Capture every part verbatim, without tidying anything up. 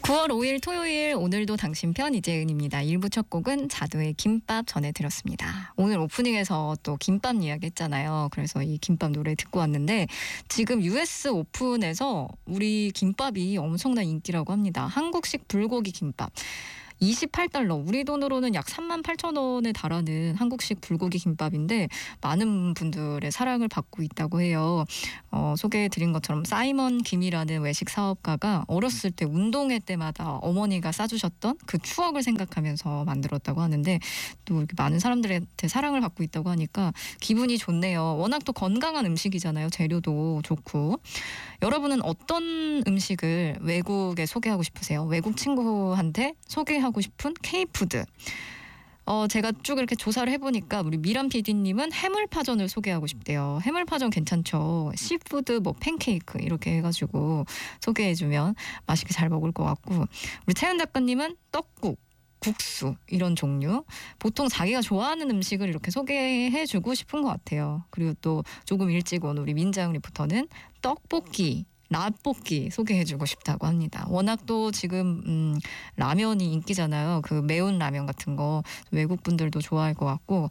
구월 오일 토요일 오늘도 당신 편 이재은입니다. 일 부 첫 곡은 자두의 김밥 전해드렸습니다. 오늘 오프닝에서 또 김밥 이야기 했잖아요. 그래서 이 김밥 노래 듣고 왔는데 지금 유에스 오픈에서 우리 김밥이 엄청난 인기라고 합니다. 한국식 불고기 김밥. 이십팔 달러, 우리 돈으로는 약 삼만 팔천 원에 달하는 한국식 불고기 김밥인데 많은 분들의 사랑을 받고 있다고 해요. 어, 소개해드린 것처럼 사이먼 김이라는 외식 사업가가 어렸을 때 운동회 때마다 어머니가 싸주셨던 그 추억을 생각하면서 만들었다고 하는데 또 이렇게 많은 사람들한테 사랑을 받고 있다고 하니까 기분이 좋네요. 워낙 또 건강한 음식이잖아요. 재료도 좋고. 여러분은 어떤 음식을 외국에 소개하고 싶으세요? 외국 친구한테 소개하고 하고 싶은 K푸드. 어, 제가 쭉 이렇게 조사를 해보니까 우리 미란 피디님은 해물파전을 소개하고 싶대요. 해물파전 괜찮죠. 시푸드, 뭐 팬케이크 이렇게 해가지고 소개해주면 맛있게 잘 먹을 것 같고, 우리 채연 작가님은 떡국, 국수 이런 종류. 보통 자기가 좋아하는 음식을 이렇게 소개해주고 싶은 것 같아요. 그리고 또 조금 일찍 온 우리 민자영 리포터는 떡볶이, 라볶이 소개해주고 싶다고 합니다. 워낙 또 지금 음, 라면이 인기잖아요. 그 매운 라면 같은 거 외국 분들도 좋아할 것 같고,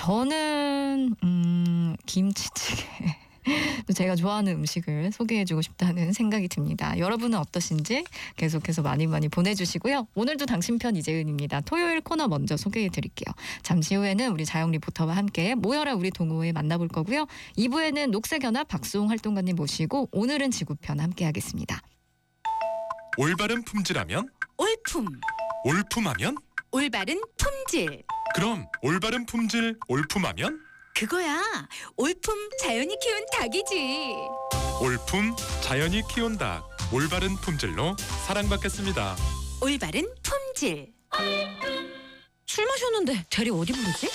저는 음, 김치찌개. 제가 좋아하는 음식을 소개해주고 싶다는 생각이 듭니다. 여러분은 어떠신지 계속해서 많이 많이 보내주시고요. 오늘도 당신 편 이재은입니다. 토요일 코너 먼저 소개해드릴게요. 잠시 후에는 우리 자영 리포터와 함께 모여라 우리 동호회 만나볼 거고요. 이 부에는 녹색연합 박수홍 활동가님 모시고 오늘은 지구편 함께 하겠습니다. 올바른 품질하면 올품, 올품하면 올바른 품질. 그럼 올바른 품질 올품하면 그거야. 올품 자연이 키운 닭이지. 올품 자연이 키운 닭. 올바른 품질로 사랑받겠습니다. 올바른 품질. 술 마셨는데 대리 어디 부르지?